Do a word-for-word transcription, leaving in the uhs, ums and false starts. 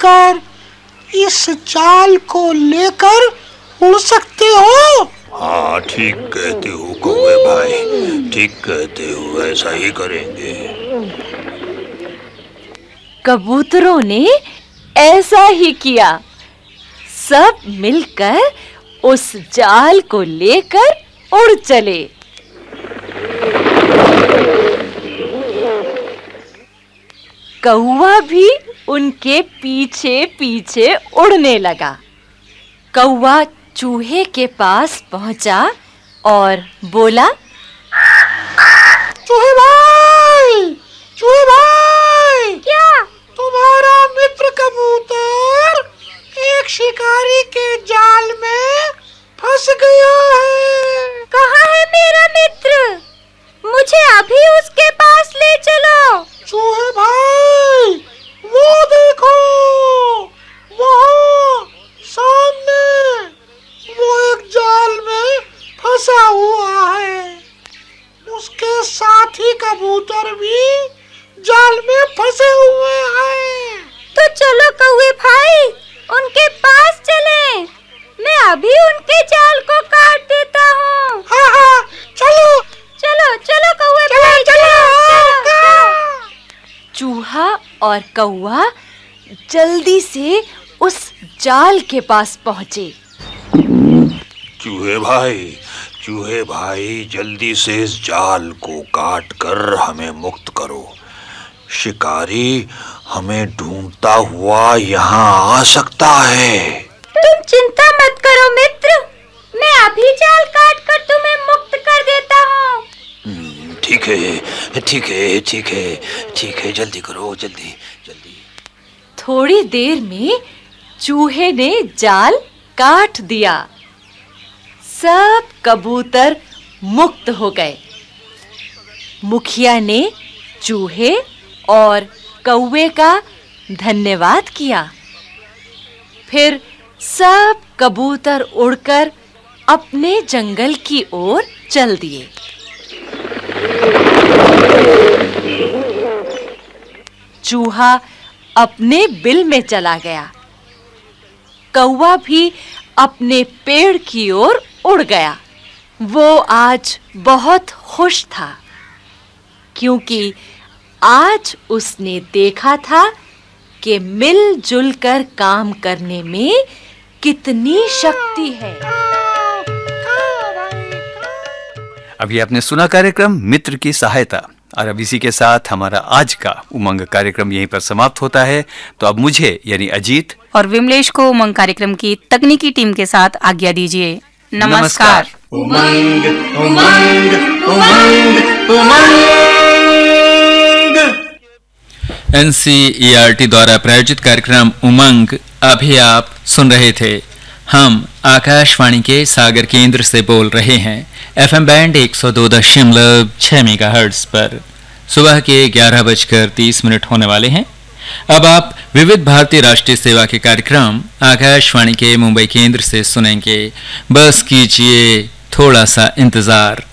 मिलकर इस जाल को लेकर उड़ सकते हो। हाँ, ठीक कहते हो कौवे भाई, ठीक कहते हो, ऐसा ही करेंगे। कबूतरों ने ऐसा ही किया। सब मिलकर उस जाल को लेकर उड़ चले। कौवा भी उनके पीछे पीछे उड़ने लगा। कौवा चूहे के पास पहुंचा और बोला, चूहे भाई, चूहे भाई, क्या? तुम्हारा मित्र कबूतर एक शिकारी के जाल में फंस गया है। कहाँ है मेरा मित्र? मुझे अभी उसके पास ले चलो। चूहे भाई, वो देखो, वहाँ सामने वो एक जाल में फंसा हुआ है। उसके साथी कबूतर भी जाल में फंसे हुए हैं। तो चलो कौवे भाई, उनके पास चलें। मैं अभी उनके जाल को काट देता हूँ। हाँ हाँ, चलो चलो चलो कौवे चलो, भाई, चलो, चलो, चलो। चूहा और कौवा जल्दी से उस जाल के पास पहुंचे। चूहे भाई, चूहे भाई, जल्दी से इस जाल को काट कर हमें मुक्त करो। शिकारी हमें ढूंढता हुआ यहाँ आ सकता है। तुम चिंता मत करो मित्र, मैं अभी जाल काट कर तुम्हें मुक्त कर देता हूँ। ठीक है, ठीक है, ठीक है, ठीक है, जल्दी करो, जल्दी जल्दी। थोड़ी देर में चूहे ने जाल काट दिया। सब कबूतर मुक्त हो गए। मुखिया ने चूहे और कौवे का धन्यवाद किया। फिर सब कबूतर उड़कर अपने जंगल की ओर चल दिए। चूहा अपने बिल में चला गया। कौवा भी अपने पेड़ की ओर उड़ गया। वो आज बहुत खुश था, क्योंकि आज उसने देखा था कि मिलजुल कर काम करने में कितनी शक्ति है। अभी आपने सुना कार्यक्रम मित्र की सहायता, और अब इसी के साथ हमारा आज का उमंग कार्यक्रम यहीं पर समाप्त होता है। तो अब मुझे यानी अजीत और विमलेश को उमंग कार्यक्रम की तकनीकी टीम के साथ आज्ञा दीजिए। नमस्कार। उमंग उमंग उमंग उमंग। एनसीईआरटी द्वारा प्रायोजित कार्यक्रम उमंग अभी आप सुन रहे थे। हम आकाशवाणी के सागर केंद्र से बोल रहे हैं, एफएम बैंड एक सौ दो दशमलव छह मेगाहर्ट्ज पर। सुबह के ग्यारह बजकर तीस मिनट होने वाले हैं। अब आप विविध भारतीय राष्ट्रीय सेवा के कार्यक्रम आकाशवाणी के मुंबई केंद्र से सुनेंगे। बस कीजिए थोड़ा सा इंतजार।